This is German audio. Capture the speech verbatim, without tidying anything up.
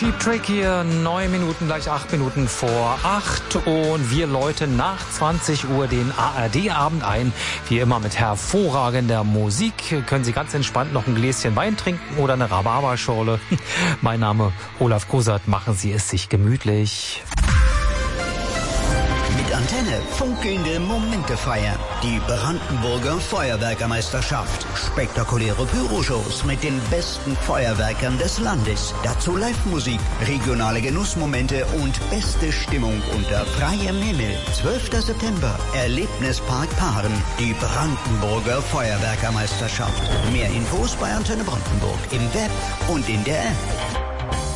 Cheap Trick hier, neun Minuten, gleich acht Minuten vor acht und wir läuten nach zwanzig Uhr den A R D-Abend ein. Wie immer mit hervorragender Musik. Können Sie ganz entspannt noch ein Gläschen Wein trinken oder eine Rhabarberschorle. Mein Name Olaf Kosert, machen Sie es sich gemütlich. Mit Antenne funkelnde Momente feiern. Die Brandenburger Feuerwerkermeisterschaft. Spektakuläre Pyroshows mit den besten Feuerwerkern des Landes. Dazu Live-Musik, regionale Genussmomente und beste Stimmung unter freiem Himmel. zwölfter September, Erlebnispark Paaren. Die Brandenburger Feuerwerkermeisterschaft. Mehr Infos bei Antenne Brandenburg im Web und in der App.